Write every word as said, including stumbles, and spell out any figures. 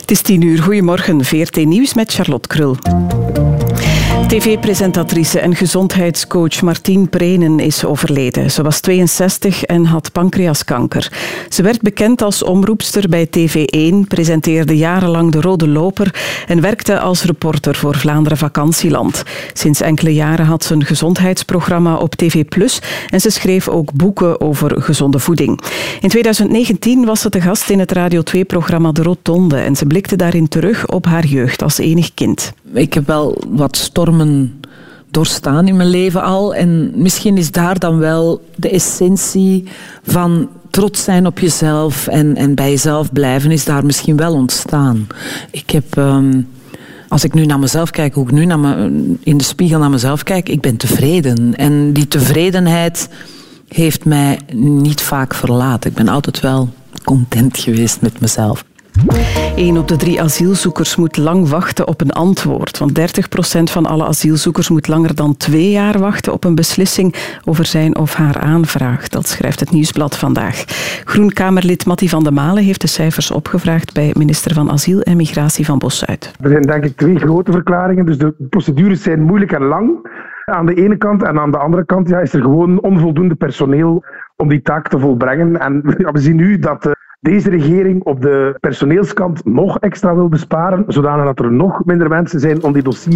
Het is tien uur. Goedemorgen. V R T Nieuws met Charlotte Krul. T V-presentatrice en gezondheidscoach Martien Prenen is overleden. Ze was tweeënzestig en had pancreaskanker. Ze werd bekend als omroepster bij T V één, presenteerde jarenlang De Rode Loper en werkte als reporter voor Vlaanderen Vakantieland. Sinds enkele jaren had ze een gezondheidsprogramma op T V plus en ze schreef ook boeken over gezonde voeding. In tweeduizend negentien was ze te gast in het Radio twee-programma De Rotonde en ze blikte daarin terug op haar jeugd als enig kind. Ik heb wel wat stormen doorstaan in mijn leven al. En misschien is daar dan wel de essentie van trots zijn op jezelf en, en bij jezelf blijven, is daar misschien wel ontstaan. Ik heb, um, als ik nu naar mezelf kijk, hoe ik nu naar me, in de spiegel naar mezelf kijk, ik ben tevreden. En die tevredenheid heeft mij niet vaak verlaten. Ik ben altijd wel content geweest met mezelf. Een op de drie asielzoekers moet lang wachten op een antwoord. Want dertig procent van alle asielzoekers moet langer dan twee jaar wachten op een beslissing over zijn of haar aanvraag. Dat schrijft het Nieuwsblad vandaag. Groenkamerlid Mattie van de Malen heeft de cijfers opgevraagd bij minister van Asiel en Migratie van Bossuit. Er zijn denk ik twee grote verklaringen. Dus de procedures zijn moeilijk en lang aan de ene kant. En aan de andere kant ja, is er gewoon onvoldoende personeel om die taak te volbrengen. En ja, we zien nu dat deze regering op de personeelskant nog extra wil besparen, zodanig dat er nog minder mensen zijn om die dossiers